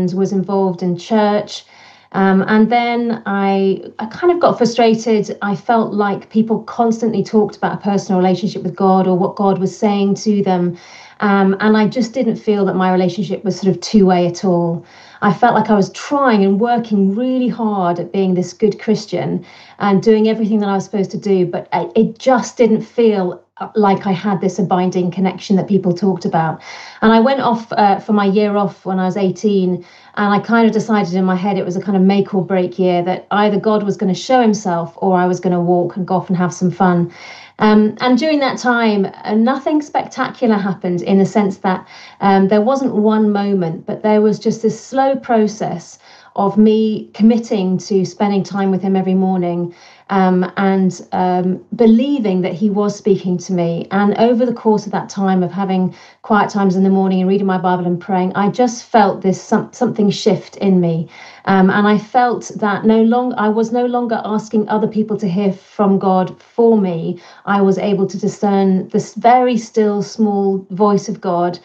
and was involved in church. And then I kind of got frustrated. I felt like people constantly talked about a personal relationship with God or what God was saying to them. And I just didn't feel that my relationship was sort of two-way at all. I felt like I was trying and working really hard at being this good Christian and doing everything that I was supposed to do, but it just didn't feel like I had this abiding connection that people talked about. And I went off for my year off when I was 18, and I kind of decided in my head it was a kind of make or break year, that either God was going to show himself or I was going to walk and go off and have some fun. And during that time, nothing spectacular happened in the sense that there wasn't one moment, but there was just this slow process of me committing to spending time with him every morning, and believing that he was speaking to me. And over the course of that time of having quiet times in the morning and reading my Bible and praying, I just felt this something shift in me. And I felt that I was no longer asking other people to hear from God for me. I was able to discern this very still, small voice of God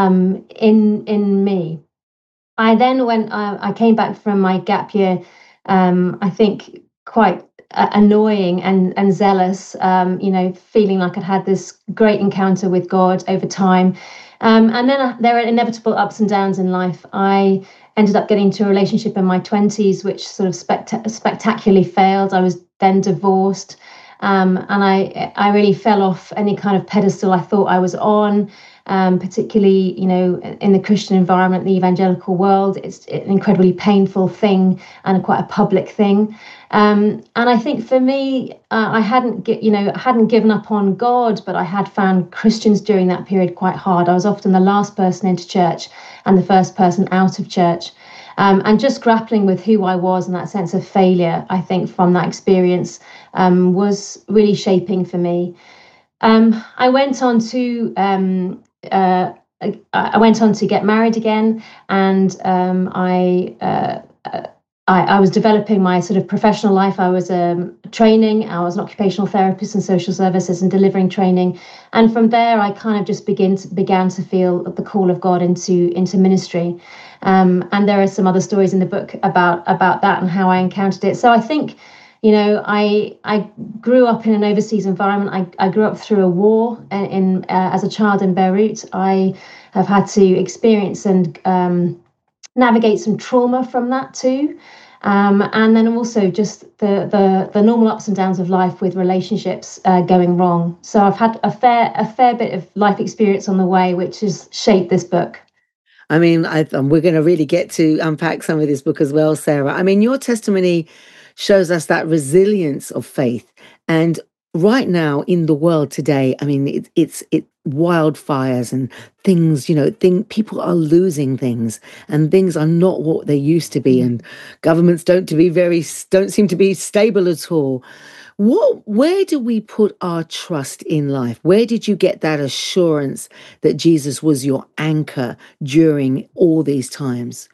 in me. I then I came back from my gap year, I think quite annoying and zealous, feeling like I'd had this great encounter with God over time. And then there are inevitable ups and downs in life. I ended up getting into a relationship in my 20s, which sort of spectacularly failed. I was then divorced. And I really fell off any kind of pedestal I thought I was on, particularly, in the Christian environment, the evangelical world. It's an incredibly painful thing and quite a public thing. And I think for me, I hadn't given up on God, but I had found Christians during that period quite hard. I was often the last person into church and the first person out of church. And just grappling with who I was and that sense of failure, I think, from that experience was really shaping for me. I went on to get married again, and I was developing my sort of professional life. I was training. I was an occupational therapist in social services and delivering training. And from there, I kind of just began to feel the call of God into ministry. And there are some other stories in the book about that and how I encountered it. So I think, I grew up in an overseas environment. I grew up through a war as a child in Beirut. I have had to experience and navigate some trauma from that too. And then also just the normal ups and downs of life with relationships going wrong. So I've had a fair bit of life experience on the way, which has shaped this book. I mean, we're going to really get to unpack some of this book as well, Sarah. I mean, your testimony shows us that resilience of faith. And right now in the world today, I mean, it's wildfires and things, people are losing things, and things are not what they used to be. And governments don't seem to be stable at all. Where do we put our trust in life? Where did you get that assurance that Jesus was your anchor during all these times?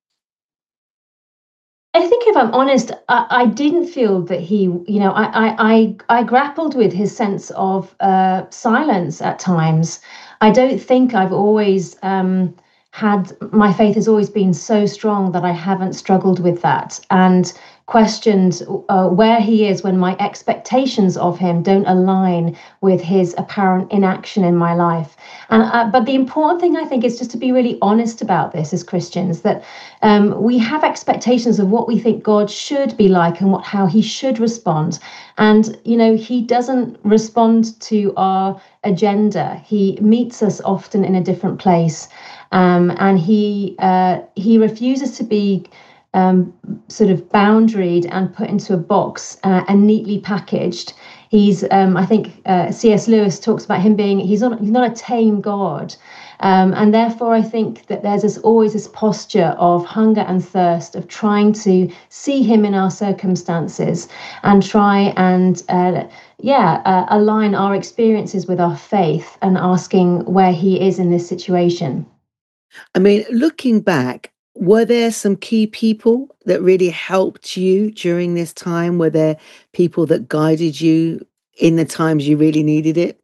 I think, if I'm honest, I didn't feel that he, I grappled with his sense of silence at times. I don't think I've always my faith has always been so strong that I haven't struggled with that and questioned where he is when my expectations of him don't align with his apparent inaction in my life. And but the important thing, I think, is just to be really honest about this as Christians, that we have expectations of what we think God should be like and how he should respond. And, he doesn't respond to our agenda. He meets us often in a different place. And he refuses to be sort of boundaried and put into a box and neatly packaged. I think C.S. Lewis talks about him being, he's not a tame God. And therefore, I think that there's always this posture of hunger and thirst of trying to see him in our circumstances and try and, align our experiences with our faith and asking where he is in this situation. I mean, looking back, were there some key people that really helped you during this time? Were there people that guided you in the times you really needed it?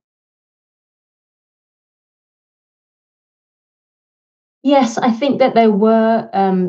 Yes, I think that there were